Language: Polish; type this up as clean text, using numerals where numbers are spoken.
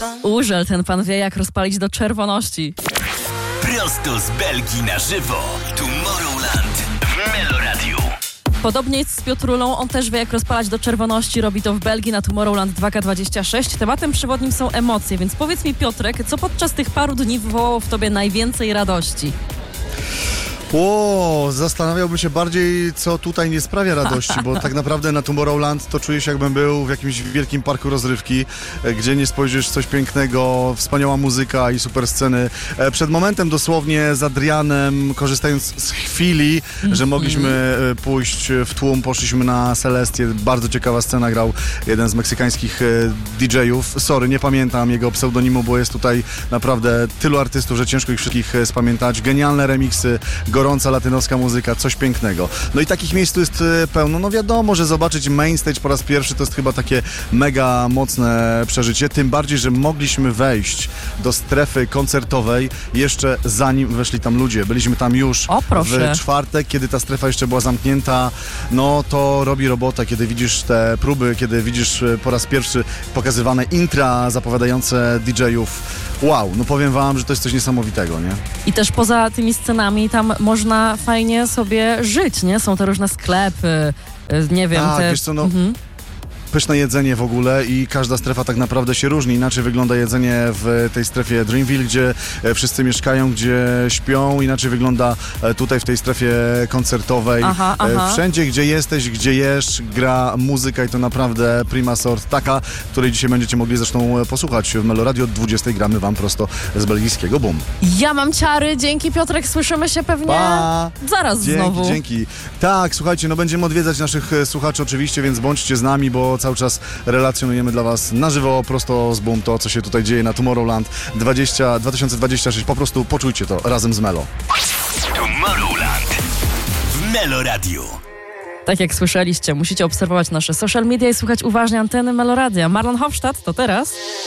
Urzel, ten pan wie, jak rozpalić do czerwoności. Prosto z Belgii na żywo. Tomorrowland w Meloradiu. Podobnie jest z Piotrulą, on też wie, jak rozpalać do czerwoności, robi to w Belgii na Tomorrowland 2K26. Tematem przewodnim są emocje, więc powiedz mi, Piotrek, co podczas tych paru dni wywołało w tobie najwięcej radości? Zastanawiałbym się bardziej, co tutaj nie sprawia radości, bo tak naprawdę na Tomorrowland to czuję się, jakbym był w jakimś wielkim parku rozrywki, gdzie nie spojrzysz, coś pięknego, wspaniała muzyka i super sceny. Przed momentem dosłownie z Adrianem, korzystając z chwili, że mogliśmy pójść w tłum, poszliśmy na Celestię, bardzo ciekawa scena, grał jeden z meksykańskich DJ-ów. Sorry, nie pamiętam jego pseudonimu, bo jest tutaj naprawdę tylu artystów, że ciężko ich wszystkich spamiętać. Genialne remiksy, gorąca latynoska muzyka, coś pięknego. No i takich miejsc tu jest pełno. No wiadomo, że zobaczyć main stage po raz pierwszy to jest chyba takie mega mocne przeżycie, tym bardziej, że mogliśmy wejść do strefy koncertowej jeszcze zanim weszli tam ludzie. Byliśmy tam już w czwartek, kiedy ta strefa jeszcze była zamknięta. No to robi robotę, kiedy widzisz te próby, kiedy widzisz po raz pierwszy pokazywane intra zapowiadające DJ-ów. Wow, no powiem wam, że to jest coś niesamowitego, nie? I też poza tymi scenami tam można fajnie sobie żyć, nie? Są te różne sklepy, nie wiem. Tak, wiesz co, no... Pyszne jedzenie w ogóle i każda strefa tak naprawdę się różni. Inaczej wygląda jedzenie w tej strefie Dreamville, gdzie wszyscy mieszkają, gdzie śpią. Inaczej wygląda tutaj w tej strefie koncertowej. Wszędzie, gdzie jesteś, gdzie jesz, gra muzyka i to naprawdę prima sort. Taka, której dzisiaj będziecie mogli zresztą posłuchać w Meloradio. Od 20 gramy wam prosto z belgijskiego Boom. Ja mam ciary. Dzięki, Piotrek. Słyszymy się pewnie zaraz znowu. Dzięki. Tak, słuchajcie, no będziemy odwiedzać naszych słuchaczy oczywiście, więc bądźcie z nami, bo cały czas relacjonujemy dla was na żywo, prosto z Boom, to co się tutaj dzieje na Tomorrowland 2026. Po prostu poczujcie to razem z Melo. Tomorrowland w Meloradiu. Tak jak słyszeliście, musicie obserwować nasze social media i słuchać uważnie anteny Meloradia. Marlon Hofstadt, to teraz...